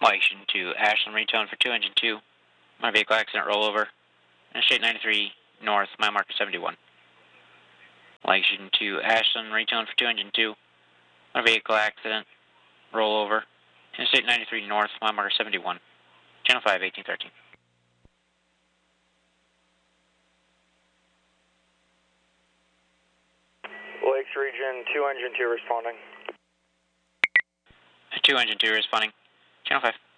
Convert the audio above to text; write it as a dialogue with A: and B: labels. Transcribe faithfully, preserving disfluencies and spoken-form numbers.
A: Action to Ashland, retone for two engine two. Motor vehicle accident rollover. Interstate ninety-three north, mile marker seventy-one. Action to Ashland, retone for two engine two. Motor vehicle accident rollover. Interstate ninety-three north, mile marker seventy-one. Channel five, eighteen thirteen.
B: Lakes Region, two engine two responding.
A: two engine two responding. Channel five.